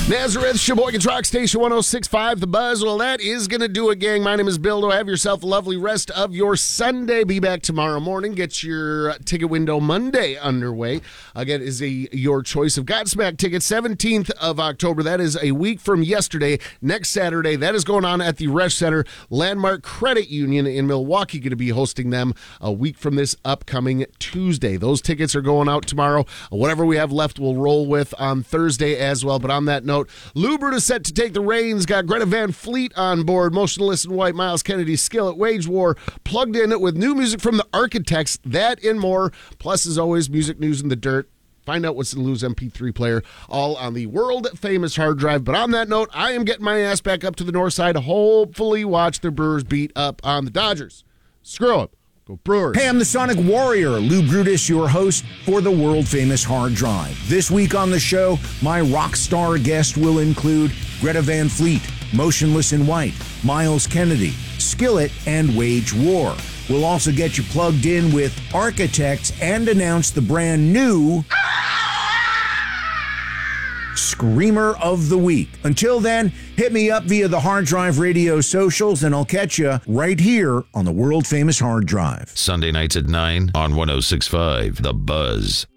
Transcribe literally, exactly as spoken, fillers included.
Nazareth, Sheboygan's Rock Station one oh six point five, The Buzz. Well, that is going to do it, gang. My name is Bildo. Have yourself a lovely rest of your Sunday. Be back tomorrow morning. Get your Ticket Window Monday underway. Again, is a your choice of Godsmack tickets, seventeenth of October. That is a week from yesterday. Next Saturday, that is going on at the Resch Center. Landmark Credit Union in Milwaukee going to be hosting them a week from this upcoming Tuesday. Those tickets are going out tomorrow. Whatever we have left, we'll roll with on Thursday as well. But on that note, Lou Brutus set to take the reins. Got Greta Van Fleet on board. Motionless in White, Miles Kennedy, Skillet, Wage War, plugged in with new music from the Architects, that and more. Plus, as always, music news in the dirt. Find out what's in Lou's M P three player, all on the world-famous hard drive. But on that note, I am getting my ass back up to the north side to hopefully watch the Brewers beat up on the Dodgers. Screw up. Go Brewers. Hey, I'm the Sonic Warrior, Lou Brutus, your host for the world-famous Hard Drive. This week on the show, my rock star guest will include Greta Van Fleet, Motionless in White, Miles Kennedy, Skillet, and Wage War. We'll also get you plugged in with Architects and announce the brand new Screamer of the Week. Until then, hit me up via the Hard Drive Radio socials, and I'll catch you right here on the world-famous Hard Drive. Sunday nights at nine on one oh six point five The Buzz.